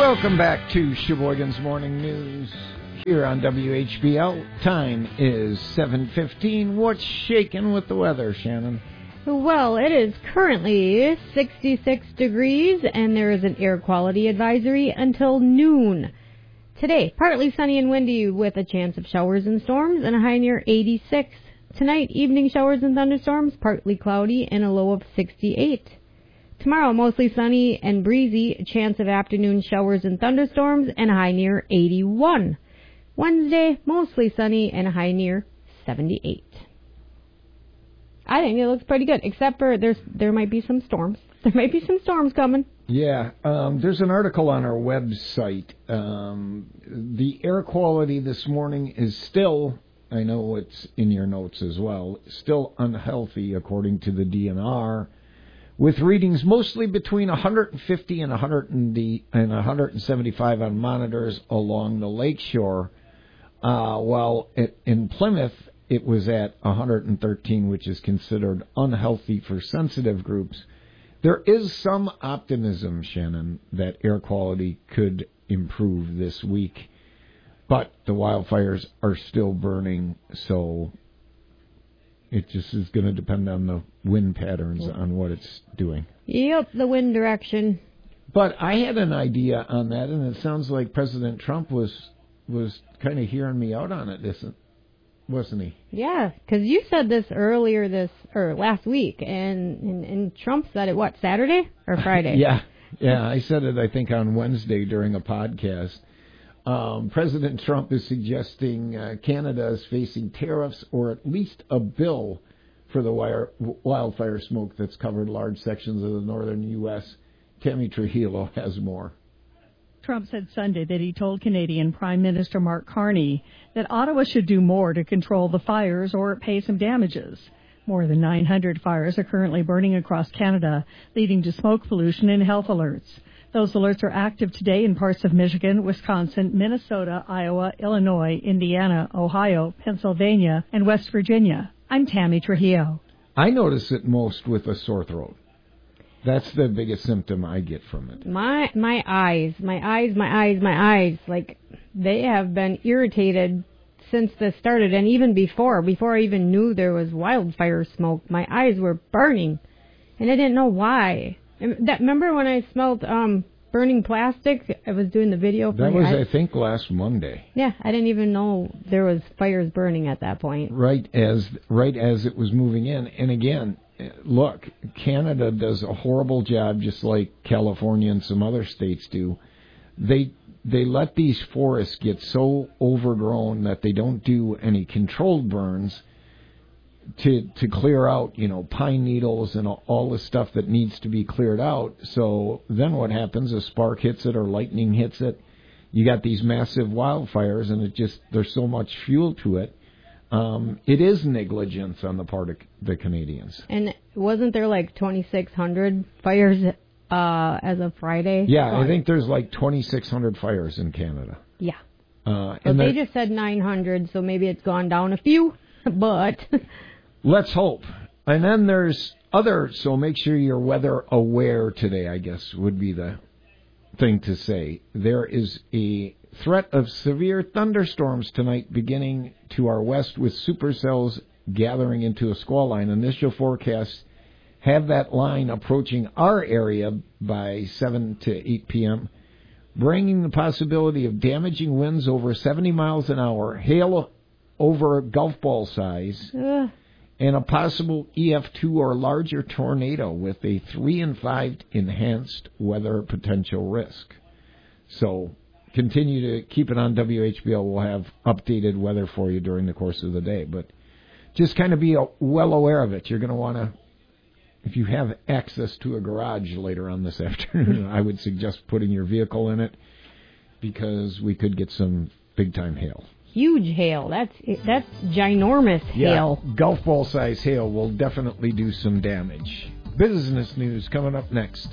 Welcome back to Sheboygan's Morning News here on WHBL. Time is 7:15. What's shaking with the weather, Shannon? Well, it is currently 66 degrees, and there is an air quality advisory until noon. Today, partly sunny and windy with a chance of showers and storms and a high near 86. Tonight, evening showers and thunderstorms, partly cloudy and a low of 68. Tomorrow, mostly sunny and breezy, a chance of afternoon showers and thunderstorms, and a high near 81. Wednesday, mostly sunny and a high near 78. I think it looks pretty good, except for there might be some storms. There might be some storms coming. Yeah, there's an article on our website. The air quality this morning is still, I know it's in your notes as well, still unhealthy according to the DNR, with readings mostly between 150 and 175 on monitors along the lakeshore, while in Plymouth it was at 113, which is considered unhealthy for sensitive groups. There is some optimism, Shannon, that air quality could improve this week, but the wildfires are still burning, so it just is going to depend on the wind patterns on what it's doing. Yep, the wind direction. But I had an idea on that, and it sounds like President Trump was kind of hearing me out on it, wasn't he? Yeah, because you said this last week, and Trump said it, Saturday or Friday? Yeah, I said it, I think, on Wednesday during a podcast. President Trump is suggesting Canada is facing tariffs or at least a bill for the wildfire smoke that's covered large sections of the northern U.S. Tammy Trujillo has more. Trump said Sunday that he told Canadian Prime Minister Mark Carney that Ottawa should do more to control the fires or pay some damages. More than 900 fires are currently burning across Canada, leading to smoke pollution and health alerts. Those alerts are active today in parts of Michigan, Wisconsin, Minnesota, Iowa, Illinois, Indiana, Ohio, Pennsylvania, and West Virginia. I'm Tammy Trujillo. I notice it most with a sore throat. That's the biggest symptom I get from it. My eyes, like, they have been irritated since this started, and even before I even knew there was wildfire smoke, my eyes were burning, and I didn't know why. Remember when I smelled burning plastic? I was doing the video. That was, I think, last Monday. Yeah, I didn't even know there was fires burning at that point. Right as it was moving in. And again, look, Canada does a horrible job, just like California and some other states do. They let these forests get so overgrown that they don't do any controlled burns to clear out, pine needles and all the stuff that needs to be cleared out. So then what happens? A spark hits it or lightning hits it. You got these massive wildfires, and there's so much fuel to it. It is negligence on the part of the Canadians. And wasn't there like 2,600 fires as of Friday? Yeah, I think there's like 2,600 fires in Canada. Yeah. And they just said 900, so maybe it's gone down a few, but... Let's hope. And then there's so make sure you're weather aware today, I guess, would be the thing to say. There is a threat of severe thunderstorms tonight beginning to our west with supercells gathering into a squall line. Initial forecasts have that line approaching our area by 7 to 8 p.m., bringing the possibility of damaging winds over 70 miles an hour, hail over golf ball size, and a possible EF2 or larger tornado with a 3 and 5 enhanced weather potential risk. So continue to keep it on WHBL. We'll have updated weather for you during the course of the day. But just kind of be well aware of it. You're going to want to, if you have access to a garage later on this afternoon, I would suggest putting your vehicle in it because we could get some big-time hail. Huge hail. That's ginormous hail. Yeah, golf ball size hail will definitely do some damage. Business news coming up next.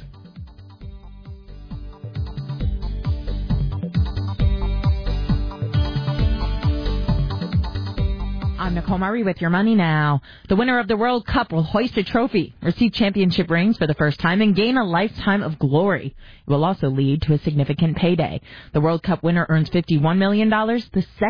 On Nicole Murray with your money now. The winner of the World Cup will hoist a trophy, receive championship rings for the first time, and gain a lifetime of glory. It will also lead to a significant payday. The World Cup winner earns $51 million, the